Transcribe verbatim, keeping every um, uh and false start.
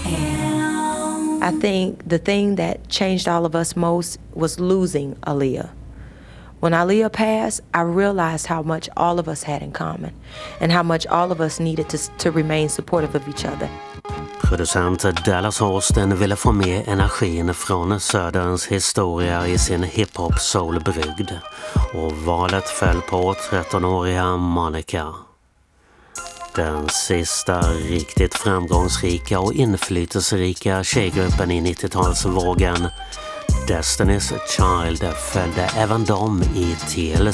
I think the thing that changed all of us most was losing Aaliyah. When Aaliyah passed, I realized how much all of us had in common and how much all of us needed to, to remain supportive of each other. Producent Dallas Austin ville få med energin från Söderns historia i sin hiphop-soul-brygd, och valet föll på trettonåriga Monica. Den sista riktigt framgångsrika och inflytelserika tjejgruppen i nittiotalsvågen, Destiny's Child, följde även de i T L